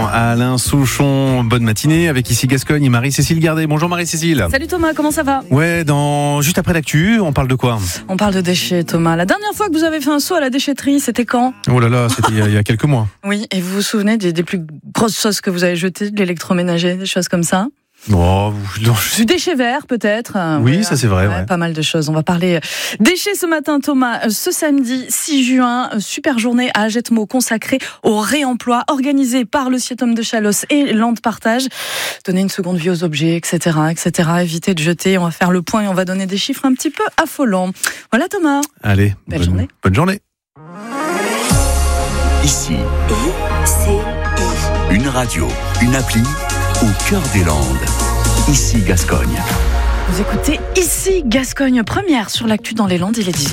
Alain Souchon. Bonne matinée avec ici Gascogne et Marie-Cécile Gardet. Bonjour Marie-Cécile. Salut Thomas, comment ça va ? Ouais, juste après l'actu, on parle de quoi ? On parle de déchets Thomas. La dernière fois que vous avez fait un saut à la déchéterie, c'était quand ? Oh là là, c'était il y a quelques mois. Oui, et vous vous souvenez des plus grosses choses que vous avez jetées, de l'électroménager, des choses comme ça ? Oh, Du déchet vert peut-être. Oui, ça c'est vrai. Ouais. Pas mal de choses. On va parler déchets ce matin Thomas. Ce samedi 6 juin, super journée à Agetmo consacrée au réemploi organisée par le Siettom de Chalosse et Land Partage. Donner une seconde vie aux objets, etc., etc. Éviter de jeter. On va faire le point et on va donner des chiffres un petit peu affolants. Voilà Thomas. Allez, Belle journée. Bonne journée. Ici, une radio, une appli au cœur des Landes. Ici Gascogne. Vous écoutez Ici Gascogne, première sur l'actu dans les Landes, il est 10h.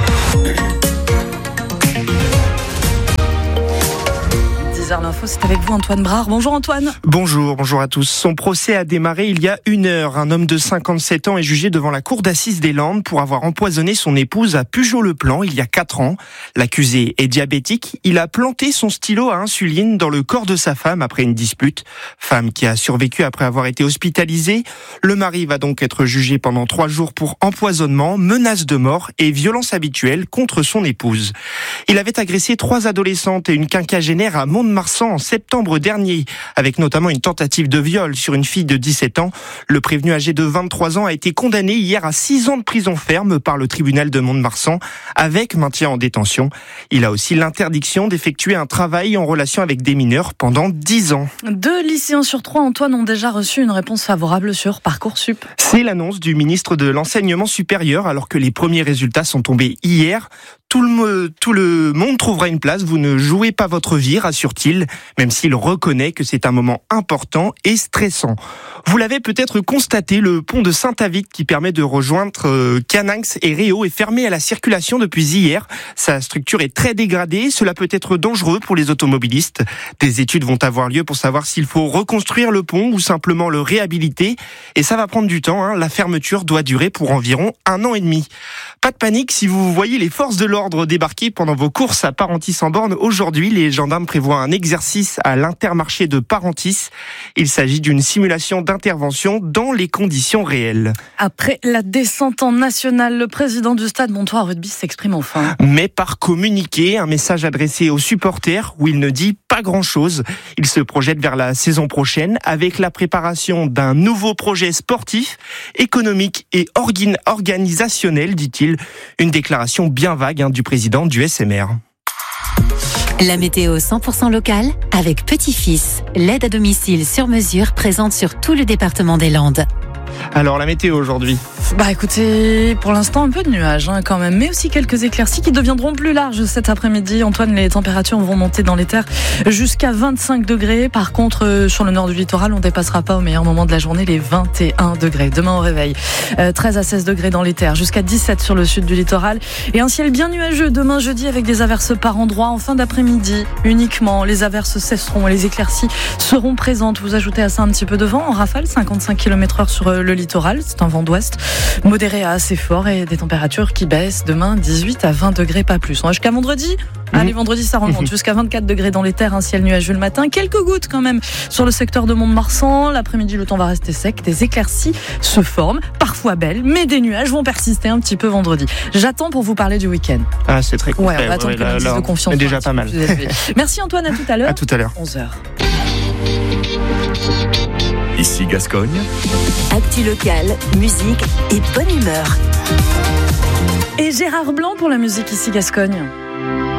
10h l'info, c'est avec vous Antoine Brard. Bonjour Antoine. Bonjour à tous. Son procès a démarré il y a 1 heure. Un homme de 57 ans est jugé devant la cour d'assises des Landes pour avoir empoisonné son épouse à Pujaut-le-Plan il y a 4 ans. L'accusé est diabétique. Il a planté son stylo à insuline dans le corps de sa femme après une dispute. Femme qui a survécu après avoir été hospitalisée. Le mari va donc être jugé pendant 3 jours pour empoisonnement, menace de mort et violence habituelle contre son épouse. Il avait agressé 3 adolescentes et une quinquagénaire à Mont-de-Marsan en septembre dernier, avec notamment une tentative de viol sur une fille de 17 ans. Le prévenu âgé de 23 ans a été condamné hier à 6 ans de prison ferme par le tribunal de Mont-de-Marsan, avec maintien en détention. Il a aussi l'interdiction d'effectuer un travail en relation avec des mineurs pendant 10 ans. 2 lycéens sur 3, Antoine, ont déjà reçu une réponse favorable sur Parcoursup. C'est l'annonce du ministre de l'Enseignement supérieur, alors que les premiers résultats sont tombés hier. Tout le monde trouvera une place, vous ne jouez pas votre vie, rassure-t-il, même s'il reconnaît que c'est un moment important et stressant. Vous l'avez peut-être constaté, le pont de Saint-Avit qui permet de rejoindre Caninx et Réau est fermé à la circulation depuis hier. Sa structure est très dégradée, cela peut être dangereux pour les automobilistes. Des études vont avoir lieu pour savoir s'il faut reconstruire le pont ou simplement le réhabiliter. Et ça va prendre du temps, la fermeture doit durer pour environ 1 an et demi. Pas de panique si vous voyez les forces de l'ordre débarquer pendant vos courses à Parentis-en-Born. Aujourd'hui, les gendarmes prévoient un exercice à l'Intermarché de Parentis. Il s'agit d'une simulation d'intervention dans les conditions réelles. Après la descente en nationale, le président du stade Montois Rugby s'exprime enfin. Mais par communiqué, un message adressé aux supporters où il ne dit pas grand-chose. Il se projette vers la saison prochaine avec la préparation d'un nouveau projet sportif, économique et organisationnel, dit-il. Une déclaration bien vague du président du SMR. La météo 100% locale avec Petit-Fils, l'aide à domicile sur mesure présente sur tout le département des Landes. Alors la météo aujourd'hui. Écoutez, pour l'instant un peu de nuages quand même, mais aussi quelques éclaircies qui deviendront plus larges cet après-midi. Antoine, les températures vont monter dans les terres jusqu'à 25 degrés. Par contre, sur le nord du littoral, on ne dépassera pas au meilleur moment de la journée les 21 degrés. Demain au réveil, 13 à 16 degrés dans les terres, jusqu'à 17 sur le sud du littoral. Et un ciel bien nuageux demain jeudi avec des averses par endroits en fin d'après-midi. Uniquement, les averses cesseront et les éclaircies seront présentes. Vous ajoutez à ça un petit peu de vent en rafale, 55 km/h sur le littoral. C'est un vent d'ouest modéré à assez fort et des températures qui baissent demain 18 à 20 degrés, pas plus. Jusqu'à vendredi. Allez, vendredi, ça remonte jusqu'à 24 degrés dans les terres, un ciel nuageux le matin. Quelques gouttes quand même sur le secteur de Mont-de-Marsan. L'après-midi, le temps va rester sec. Des éclaircies se forment, parfois belles, mais des nuages vont persister un petit peu vendredi. J'attends pour vous parler du week-end. Ah, c'est très complet. Ouais, on va attendre que l'indice de confiance soit déjà pas mal. Merci Antoine, à tout à l'heure. À tout à l'heure. 11h. Ici Gascogne. Actu locale, musique et bonne humeur. Et Gérard Blanc pour la musique Ici Gascogne.